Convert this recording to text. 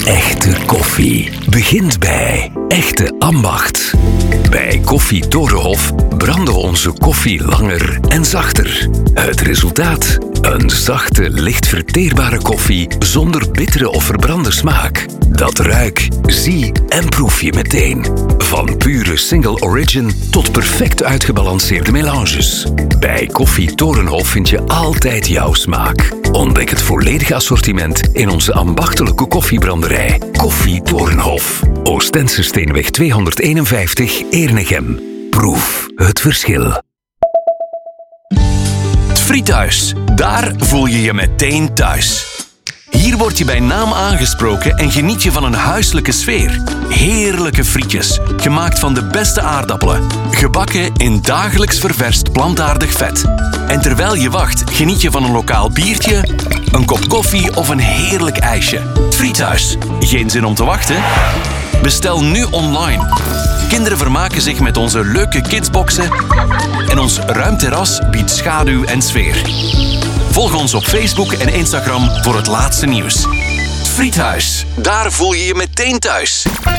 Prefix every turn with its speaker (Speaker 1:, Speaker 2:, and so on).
Speaker 1: Echte koffie begint bij Echte Ambacht. Bij Koffie Torenhof branden onze koffie langer en zachter. Het resultaat? Een zachte, licht verteerbare koffie zonder bittere of verbrande smaak. Dat ruik, zie en proef je meteen. Van pure single origin tot perfect uitgebalanceerde melanges. Bij Koffie Torenhof vind je altijd jouw smaak. Ontdek het volledige assortiment in onze ambachtelijke koffiebranderij. Koffie Torenhof. Oostense Steenweg 251, Ernegem. Proef het verschil.
Speaker 2: Het Friethuis. Daar voel je je meteen thuis. Hier word je bij naam aangesproken en geniet je van een huiselijke sfeer. Heerlijke frietjes, gemaakt van de beste aardappelen. Gebakken in dagelijks ververst plantaardig vet. En terwijl je wacht, geniet je van een lokaal biertje, een kop koffie of een heerlijk ijsje. Het Friethuis. Geen zin om te wachten? Bestel nu online. Kinderen vermaken zich met onze leuke kidsboxen en ons ruim terras biedt schaduw en sfeer. Volg ons op Facebook en Instagram voor het laatste nieuws. Het Friethuis. Daar voel je je meteen thuis.